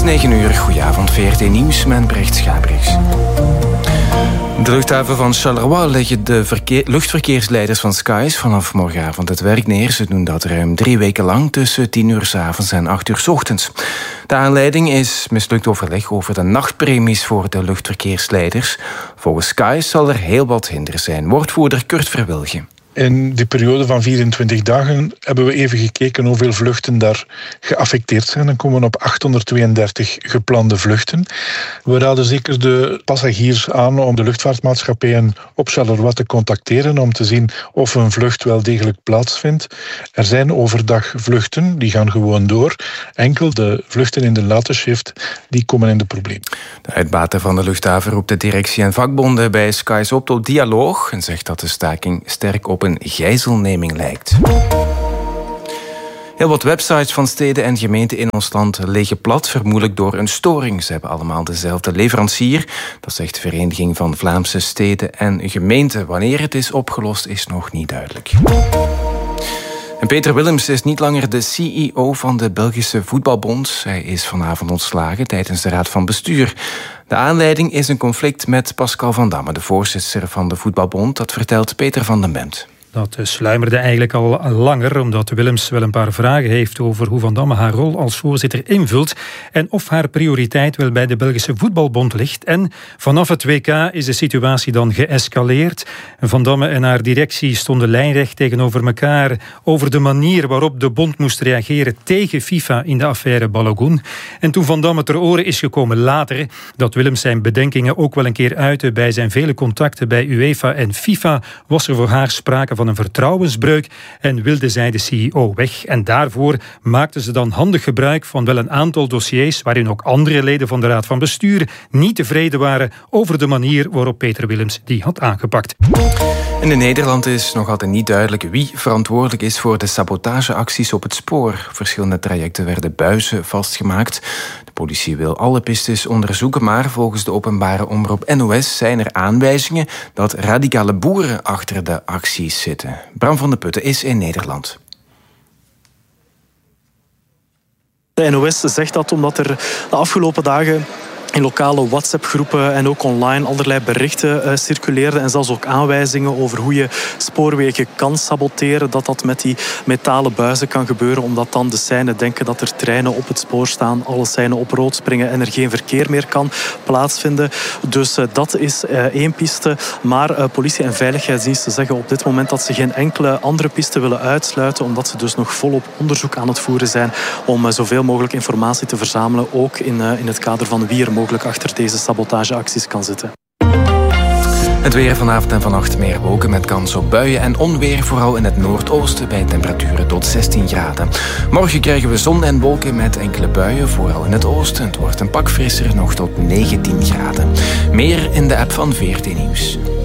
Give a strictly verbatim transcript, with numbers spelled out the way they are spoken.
negen uur, goedenavond, V R T Nieuws, met Brecht Schabriks. De luchthaven van Charleroi leggen de verkeer, luchtverkeersleiders van Skies vanaf morgenavond het werk neer. Ze doen dat ruim drie weken lang tussen tien uur 's avonds en acht uur 's ochtends. De aanleiding is mislukt overleg over de nachtpremies voor de luchtverkeersleiders. Volgens Skies zal er heel wat hinder zijn. Woordvoerder Kurt Verwilge. In die periode van vierentwintig dagen hebben we even gekeken hoeveel vluchten daar geaffecteerd zijn. Dan komen we op achthonderdtweeëndertig geplande vluchten. We raden zeker de passagiers aan om de luchtvaartmaatschappijen op Charleroi te contacteren om te zien of een vlucht wel degelijk plaatsvindt. Er zijn overdag vluchten, die gaan gewoon door. Enkel de vluchten in de late shift, die komen in de problemen. De uitbater van de luchthaven roept de directie en vakbonden bij Skies op tot dialoog en zegt dat de staking sterk op een gijzelneming lijkt. Heel wat websites van steden en gemeenten in ons land liggen plat, vermoedelijk door een storing. Ze hebben allemaal dezelfde leverancier. Dat zegt de Vereniging van Vlaamse Steden en Gemeenten. Wanneer het is opgelost, is nog niet duidelijk. En Peter Willems is niet langer de C E O van de Belgische Voetbalbond. Hij is vanavond ontslagen tijdens de Raad van Bestuur. De aanleiding is een conflict met Pascal Van Damme, de voorzitter van de Voetbalbond. Dat vertelt Peter van den Bemt. Dat sluimerde eigenlijk al langer, omdat Willems wel een paar vragen heeft over hoe Van Damme haar rol als voorzitter invult en of haar prioriteit wel bij de Belgische Voetbalbond ligt. En vanaf het W K is de situatie dan geëscaleerd. Van Damme en haar directie stonden lijnrecht tegenover elkaar over de manier waarop de bond moest reageren tegen FIFA in de affaire Balogun. En toen Van Damme ter oren is gekomen later dat Willems zijn bedenkingen ook wel een keer uitte bij zijn vele contacten bij UEFA en FIFA, was er voor haar sprake van een vertrouwensbreuk en wilde zij de C E O weg. En daarvoor maakten ze dan handig gebruik van wel een aantal dossiers waarin ook andere leden van de Raad van Bestuur niet tevreden waren over de manier waarop Peter Willems die had aangepakt. En in Nederland is nog altijd niet duidelijk wie verantwoordelijk is voor de sabotageacties op het spoor. Verschillende trajecten werden buizen vastgemaakt. De politie wil alle pistes onderzoeken, maar volgens de openbare omroep N O S zijn er aanwijzingen dat radicale boeren achter de acties zitten. Bram van de Putten is in Nederland. De N O S zegt dat omdat er de afgelopen dagen in lokale WhatsApp-groepen en ook online allerlei berichten uh, circuleerden en zelfs ook aanwijzingen over hoe je spoorwegen kan saboteren, dat dat met die metalen buizen kan gebeuren, omdat dan de seinen denken dat er treinen op het spoor staan, alle seinen op rood springen en er geen verkeer meer kan plaatsvinden. Dus uh, dat is uh, één piste. Maar uh, politie en veiligheidsdiensten zeggen op dit moment dat ze geen enkele andere piste willen uitsluiten, omdat ze dus nog volop onderzoek aan het voeren zijn om uh, zoveel mogelijk informatie te verzamelen, ook in, uh, in het kader van wie er mogelijk achter deze sabotageacties kan zitten. Het weer vanavond en vannacht meer wolken met kans op buien en onweer, vooral in het noordoosten bij temperaturen tot zestien graden. Morgen krijgen we zon en wolken met enkele buien, vooral in het oosten. Het wordt een pak frisser, nog tot negentien graden. Meer in de app van V R T Nieuws.